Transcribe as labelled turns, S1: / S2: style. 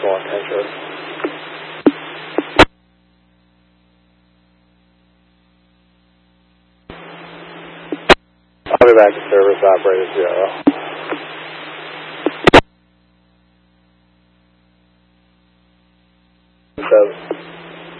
S1: visual interest. I'll be back to service, operator 0.